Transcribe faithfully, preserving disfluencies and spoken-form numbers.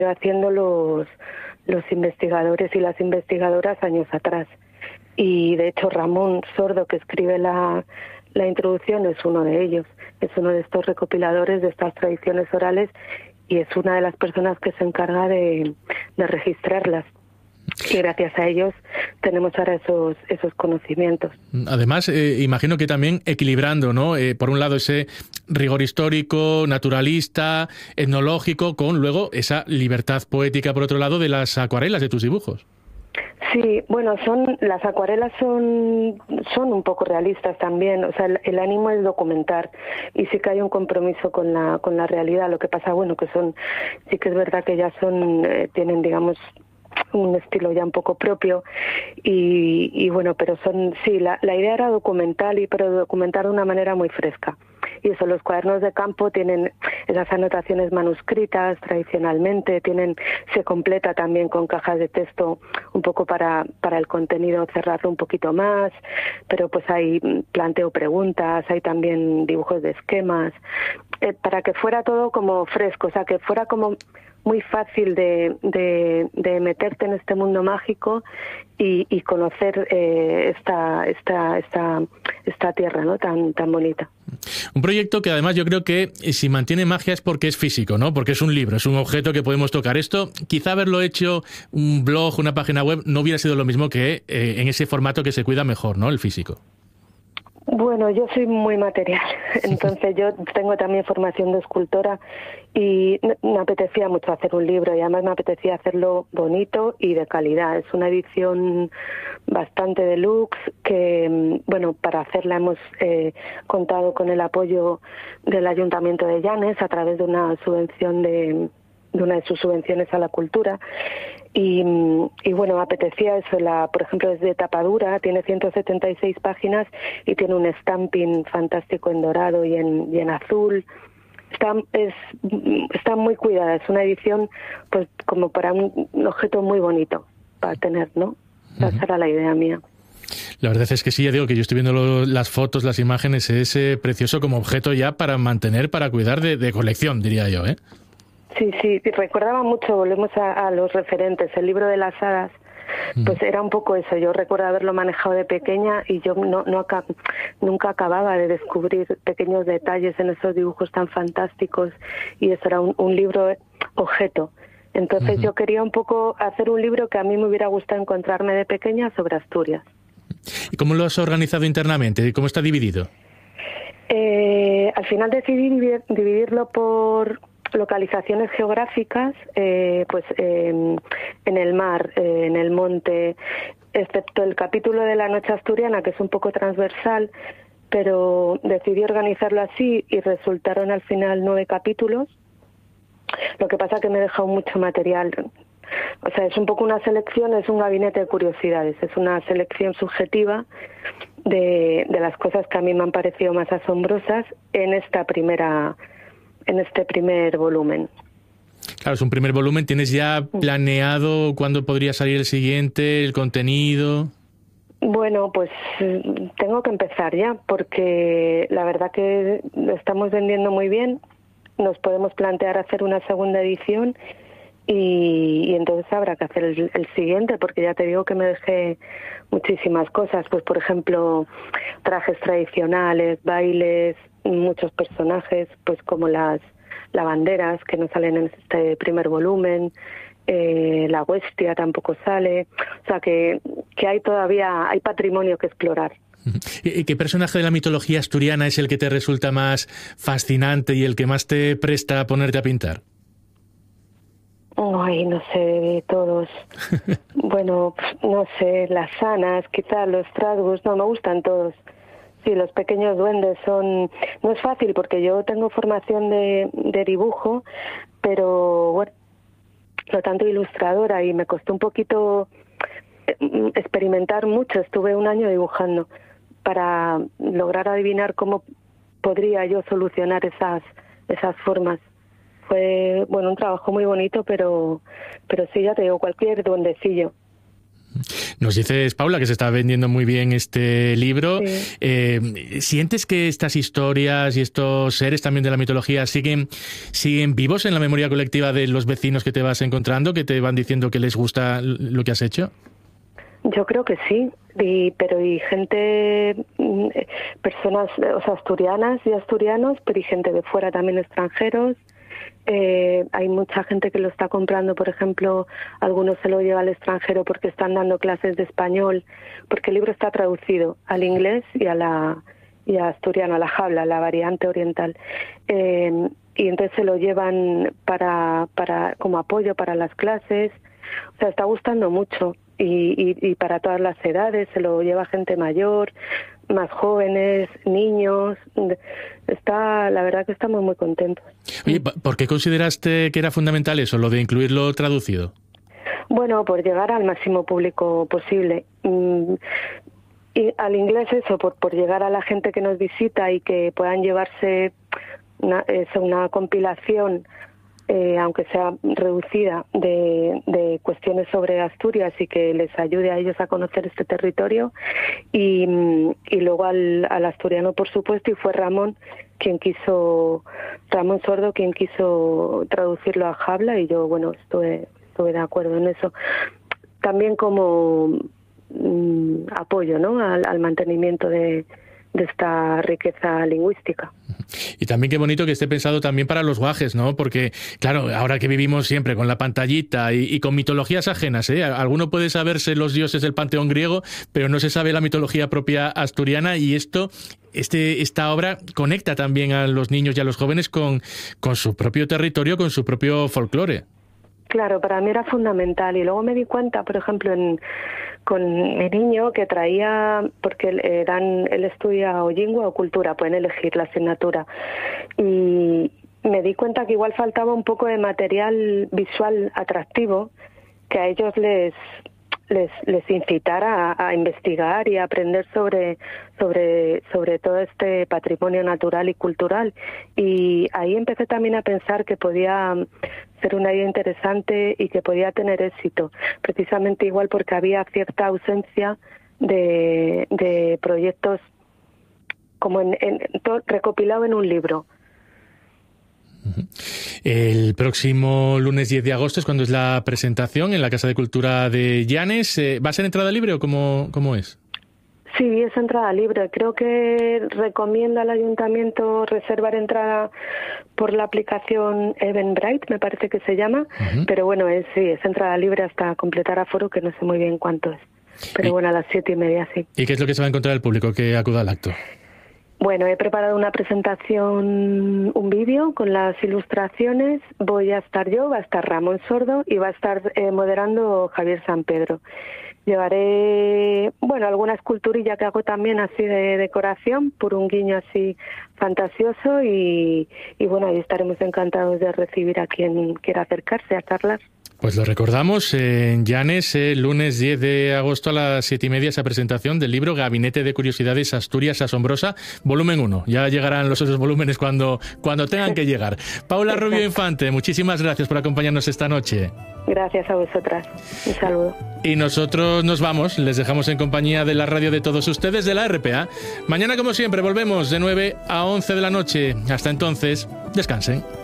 haciendo los, los investigadores y las investigadoras años atrás. Y de hecho Ramón Sordo, que escribe la, la introducción, es uno de ellos, es uno de estos recopiladores de estas tradiciones orales y es una de las personas que se encarga de, de registrarlas. Y gracias a ellos tenemos ahora esos esos conocimientos. Además, eh, imagino que también equilibrando, ¿no? Eh, por un lado ese rigor histórico, naturalista, etnológico, con luego esa libertad poética, por otro lado, de las acuarelas de tus dibujos. Sí, bueno, son las acuarelas son son un poco realistas también, o sea, el, el ánimo es documentar y sí que hay un compromiso con la con la realidad. Lo que pasa, bueno, que son sí que es verdad que ya son eh, tienen, digamos, un estilo ya un poco propio y, y bueno, pero son sí, la, la idea era documental y pero documentar de una manera muy fresca. Y eso, los cuadernos de campo tienen esas anotaciones manuscritas tradicionalmente, tienen se completa también con cajas de texto un poco para para el contenido cerrarlo un poquito más, pero pues hay planteo preguntas, hay también dibujos de esquemas, eh, para que fuera todo como fresco, o sea, que fuera como muy fácil de, de, de meterte en este mundo mágico y, y conocer eh, esta, esta, esta, esta tierra, ¿no? tan, tan bonita. Un proyecto que además yo creo que si mantiene magia es porque es físico, ¿no? Porque es un libro, es un objeto que podemos tocar. Esto, quizá haberlo hecho un blog, una página web, no hubiera sido lo mismo que eh, en ese formato que se cuida mejor, ¿no? El físico. Bueno, yo soy muy material, entonces yo tengo también formación de escultora y me apetecía mucho hacer un libro y además me apetecía hacerlo bonito y de calidad. Es una edición bastante deluxe que, bueno, para hacerla hemos eh, contado con el apoyo del Ayuntamiento de Llanes a través de una subvención de, de una de sus subvenciones a la cultura. Y, y bueno, me apetecía eso, la, por ejemplo, es de tapa dura, tiene ciento setenta y seis páginas y tiene un stamping fantástico en dorado y en, y en azul. Está, es, está muy cuidada, es una edición pues como para un, un objeto muy bonito para tener, ¿no? Esa era la idea mía. La verdad es que sí, ya digo que yo estoy viendo lo, las fotos, las imágenes, es eh, precioso como objeto ya para mantener, para cuidar de, de colección, diría yo, ¿eh? Sí, sí, recordaba mucho, volvemos a, a los referentes, el libro de las hadas, pues era un poco eso, yo recuerdo haberlo manejado de pequeña y yo no, no nunca acababa de descubrir pequeños detalles en esos dibujos tan fantásticos y eso era un, un libro objeto. Entonces uh-huh. yo quería un poco hacer un libro que a mí me hubiera gustado encontrarme de pequeña sobre Asturias. ¿Y cómo lo has organizado internamente? ¿Cómo está dividido? Eh, al final decidí dividir, dividirlo por localizaciones geográficas, eh, pues eh, en el mar, eh, en el monte, excepto el capítulo de la noche asturiana, que es un poco transversal, pero decidí organizarlo así y resultaron al final nueve capítulos. Lo que pasa que me he dejado mucho material. O sea, es un poco una selección, es un gabinete de curiosidades, es una selección subjetiva de, de las cosas que a mí me han parecido más asombrosas en esta primera en este primer volumen. Claro, es un primer volumen. ¿Tienes ya planeado cuándo podría salir el siguiente, el contenido? Bueno, pues tengo que empezar ya, porque la verdad que lo estamos vendiendo muy bien. Nos podemos plantear hacer una segunda edición y, y entonces habrá que hacer el, el siguiente, porque ya te digo que me dejé muchísimas cosas. Pues, por ejemplo, trajes tradicionales, bailes, muchos personajes, pues como las lavanderas que no salen en este primer volumen, eh, la huestia tampoco sale, o sea que, que hay todavía, hay patrimonio que explorar. ¿Y qué personaje de la mitología asturiana es el que te resulta más fascinante y el que más te presta a ponerte a pintar? Ay, no sé, todos. Bueno, no sé, las sanas, quizás los trasgos, no, me gustan todos. Sí, los pequeños duendes son... No es fácil porque yo tengo formación de, de dibujo, pero bueno, no tanto ilustradora y me costó un poquito experimentar mucho. Estuve un año dibujando para lograr adivinar cómo podría yo solucionar esas esas formas. Fue, bueno, un trabajo muy bonito, pero, pero sí, ya te digo, cualquier duendecillo. Nos dices, Paula, que se está vendiendo muy bien este libro. Sí. Eh, ¿Sientes que estas historias y estos seres también de la mitología siguen, siguen vivos en la memoria colectiva de los vecinos que te vas encontrando, que te van diciendo que les gusta lo que has hecho? Yo creo que sí, y, pero y gente, personas, o sea, asturianas y asturianos, pero y gente de fuera también, extranjeros. Eh, hay mucha gente que lo está comprando, por ejemplo, algunos se lo lleva al extranjero porque están dando clases de español, porque el libro está traducido al inglés y a la y a asturiano, a la jabla, la variante oriental, eh, y entonces se lo llevan para para como apoyo para las clases. O sea, está gustando mucho y, y, y para todas las edades, se lo lleva gente mayor, más jóvenes, niños. Está, la verdad que estamos muy contentos. Oye, ¿por qué consideraste que era fundamental eso, lo de incluirlo traducido? Bueno, por llegar al máximo público posible. Y al inglés eso, por, por llegar a la gente que nos visita y que puedan llevarse una, eso, una compilación, Eh, aunque sea reducida, de, de cuestiones sobre Asturias y que les ayude a ellos a conocer este territorio. Y, y luego al, al asturiano, por supuesto, y fue Ramón quien quiso, Ramón Sordo quien quiso traducirlo a jabla, y yo, bueno, estuve, estuve de acuerdo en eso. También como mm, apoyo, ¿no?, al, al mantenimiento de, de esta riqueza lingüística. Y también qué bonito que esté pensado también para los guajes, ¿no? Porque, claro, ahora que vivimos siempre con la pantallita y, y con mitologías ajenas, ¿eh? Alguno puede saberse los dioses del panteón griego, pero no se sabe la mitología propia asturiana, y esto, este, esta obra conecta también a los niños y a los jóvenes con, con su propio territorio, con su propio folclore. Claro, para mí era fundamental, y luego me di cuenta, por ejemplo, en, con mi niño, que traía, porque eran, él estudia o lingua o cultura, pueden elegir la asignatura, y me di cuenta que igual faltaba un poco de material visual atractivo que a ellos les les, les incitara a, a investigar y a aprender sobre, sobre, sobre todo este patrimonio natural y cultural. Y ahí empecé también a pensar que podía ser una idea interesante y que podía tener éxito, precisamente igual porque había cierta ausencia de, de proyectos como en, en, todo, recopilado en un libro. El próximo lunes diez de agosto es cuando es la presentación en la Casa de Cultura de Llanes. ¿Va a ser entrada libre o cómo, cómo es? Sí, es entrada libre. Creo que recomienda al ayuntamiento reservar entrada por la aplicación Eventbrite, me parece que se llama. Uh-huh. Pero bueno, es, sí, es entrada libre hasta completar aforo, que no sé muy bien cuánto es. Pero y, bueno, a las siete y media sí. ¿Y qué es lo que se va a encontrar el público que acuda al acto? Bueno, he preparado una presentación, un vídeo con las ilustraciones. Voy a estar yo, va a estar Ramón Sordo y va a estar eh, moderando Javier San Pedro. Llevaré, bueno, alguna esculturilla que hago también así de decoración, por un guiño así fantasioso, y, y bueno, ahí estaremos encantados de recibir a quien quiera acercarse a charlar. Pues lo recordamos, en Llanes, el lunes diez de agosto a las siete y media, esa presentación del libro Gabinete de Curiosidades Asturias Asombrosa, volumen uno. Ya llegarán los otros volúmenes cuando, cuando tengan que llegar. Paula Rubio Infante, muchísimas gracias por acompañarnos esta noche. Gracias a vosotras. Un saludo. Y nosotros nos vamos, les dejamos en compañía de la radio de todos ustedes, de la R P A. Mañana, como siempre, volvemos de nueve a once de la noche. Hasta entonces, descansen.